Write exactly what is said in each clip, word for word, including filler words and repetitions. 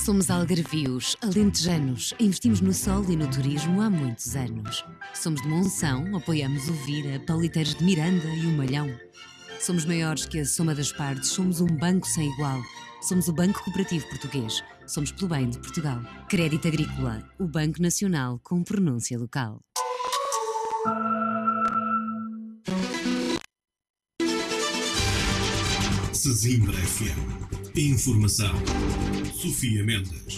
Somos algarvios, alentejanos, investimos no sol e no turismo há muitos anos. Somos de Monção, apoiamos o Vira, Pauliteiros de Miranda e o Malhão. Somos maiores que a soma das partes, somos um banco sem igual. Somos o Banco Cooperativo Português. Somos pelo bem de Portugal. Crédito Agrícola, o Banco Nacional com pronúncia local. Sesimbra F M. Informação. Sofia Mendes.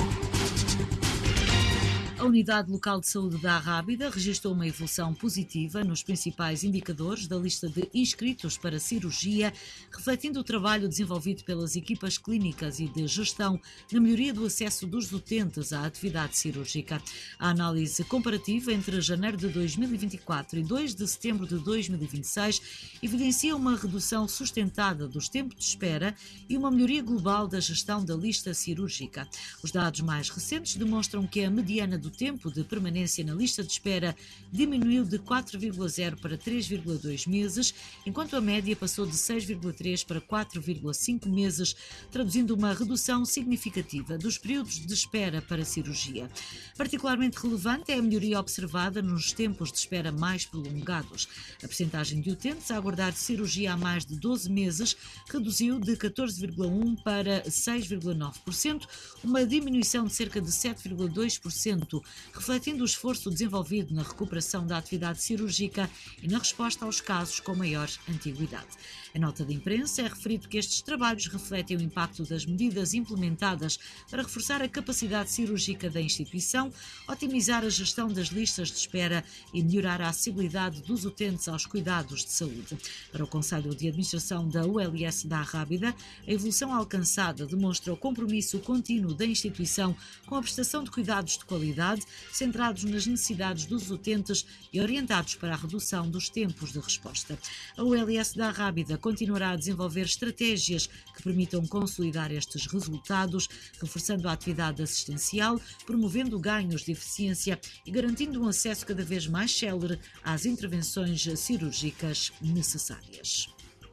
A Unidade Local de Saúde da Arrábida registrou uma evolução positiva nos principais indicadores da lista de inscritos para cirurgia, refletindo o trabalho desenvolvido pelas equipas clínicas e de gestão na melhoria do acesso dos utentes à atividade cirúrgica. A análise comparativa entre janeiro de dois mil e vinte e quatro e dois de setembro de dois mil e vinte e seis evidencia uma redução sustentada dos tempos de espera e uma melhoria global da gestão da lista cirúrgica. Os dados mais recentes demonstram que a mediana do tempo de permanência na lista de espera diminuiu de quatro vírgula zero para três vírgula dois meses, enquanto a média passou de seis vírgula três para quatro vírgula cinco meses, traduzindo uma redução significativa dos períodos de espera para cirurgia. Particularmente relevante é a melhoria observada nos tempos de espera mais prolongados. A percentagem de utentes a aguardar cirurgia há mais de doze meses reduziu de catorze vírgula um por cento para seis vírgula nove por cento, uma diminuição de cerca de sete vírgula dois por cento, refletindo o esforço desenvolvido na recuperação da atividade cirúrgica e na resposta aos casos com maior antiguidade. Em nota de imprensa é referido que estes trabalhos refletem o impacto das medidas implementadas para reforçar a capacidade cirúrgica da instituição, otimizar a gestão das listas de espera e melhorar a acessibilidade dos utentes aos cuidados de saúde. Para o Conselho de Administração da U L S da Arrábida, a evolução alcançada demonstra o compromisso contínuo da instituição com a prestação de cuidados de qualidade, centrados nas necessidades dos utentes e orientados para a redução dos tempos de resposta. A U L S da Arrábida continuará a desenvolver estratégias que permitam consolidar estes resultados, reforçando a atividade assistencial, promovendo ganhos de eficiência e garantindo um acesso cada vez mais célere às intervenções cirúrgicas necessárias.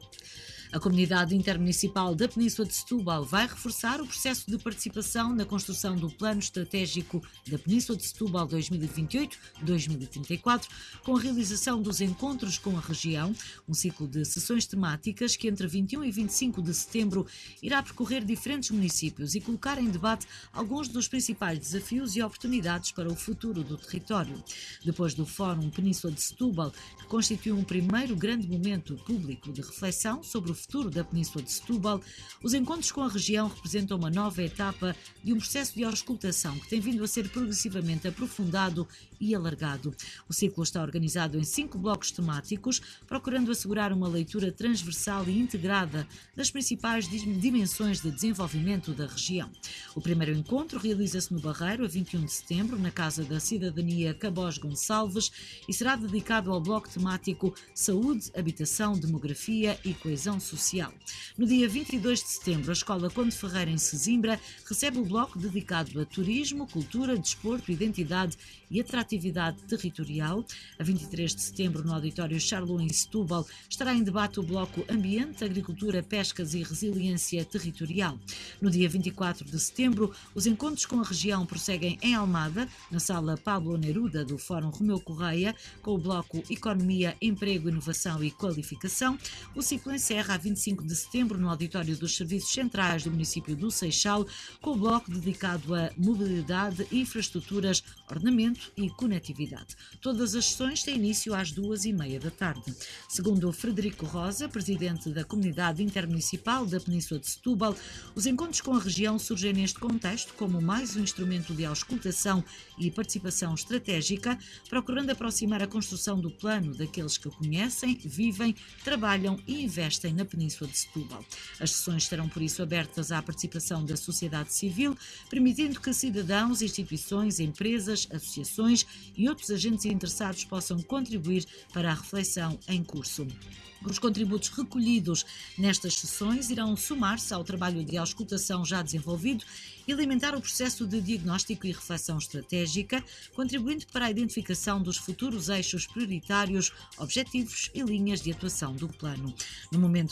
A Comunidade Intermunicipal da Península de Setúbal vai reforçar o processo de participação na construção do Plano Estratégico da Península de Setúbal dois mil e vinte e oito a dois mil e trinta e quatro, com a realização dos encontros com a região, um ciclo de sessões temáticas que entre vinte e um e vinte e cinco de setembro irá percorrer diferentes municípios e colocar em debate alguns dos principais desafios e oportunidades para o futuro do território. Depois do Fórum Península de Setúbal, que constituiu um primeiro grande momento público de reflexão sobre o futuro da Península de Setúbal, os encontros com a região representam uma nova etapa de um processo de auscultação que tem vindo a ser progressivamente aprofundado e alargado. O ciclo está organizado em cinco blocos temáticos, procurando assegurar uma leitura transversal e integrada das principais dimensões de desenvolvimento da região. O primeiro encontro realiza-se no Barreiro, a vinte e um de setembro, na Casa da Cidadania Cabós Gonçalves, e será dedicado ao bloco temático Saúde, Habitação, Demografia e Coesão Social. No dia vinte e dois de setembro, a Escola Conde Ferreira em Sesimbra recebe o bloco dedicado a turismo, cultura, desporto, identidade e atratividade territorial. A vinte e três de setembro, no Auditório Charlot em Setúbal, estará em debate o bloco Ambiente, Agricultura, Pescas e Resiliência Territorial. No dia vinte e quatro de setembro, os encontros com a região prosseguem em Almada, na Sala Pablo Neruda do Fórum Romeu Correia, com o bloco Economia, Emprego, Inovação e Qualificação. O ciclo encerra a vinte e cinco de setembro no Auditório dos Serviços Centrais do município do Seixal, com o bloco dedicado a mobilidade, infraestruturas, ordenamento e conectividade. Todas as sessões têm início às duas e meia da tarde. Segundo o Frederico Rosa, presidente da Comunidade Intermunicipal da Península de Setúbal, os encontros com a região surgem neste contexto como mais um instrumento de auscultação e participação estratégica, procurando aproximar a construção do plano daqueles que conhecem, vivem, trabalham e investem na Península de Setúbal. As sessões estarão, por isso, abertas à participação da sociedade civil, permitindo que cidadãos, instituições, empresas, associações e outros agentes interessados possam contribuir para a reflexão em curso. Os contributos recolhidos nestas sessões irão somar-se ao trabalho de auscultação já desenvolvido e alimentar o processo de diagnóstico e reflexão estratégica, contribuindo para a identificação dos futuros eixos prioritários, objetivos e linhas de atuação do plano. No momento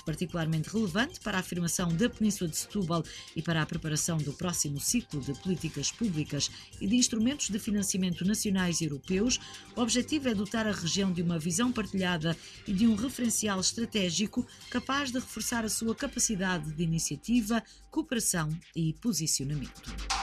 particularmente relevante para a afirmação da Península de Setúbal e para a preparação do próximo ciclo de políticas públicas e de instrumentos de financiamento nacionais e europeus. O objetivo é dotar a região de uma visão partilhada e de um referencial estratégico capaz de reforçar a sua capacidade de iniciativa, cooperação e posicionamento.